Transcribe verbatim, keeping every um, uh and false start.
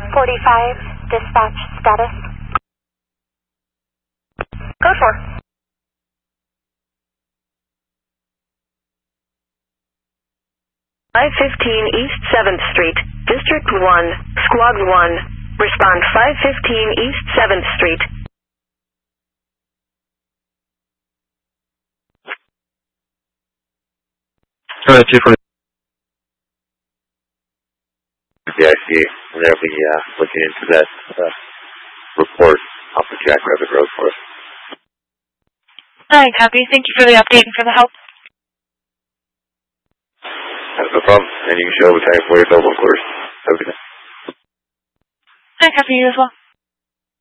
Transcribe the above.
forty-five, dispatch status. Code four. five fifteen East seventh Street, District one, Squad one. Respond five fifteen East seventh Street. Alright, two forty. The I C, and they'll be uh, looking into that uh, report off the Jack Rabbit Road for us. Alright, copy. Thank you for the update and for the help. That's no problem. And you can show the time for yourself, of course. Have a good night. Alright, copy you as well.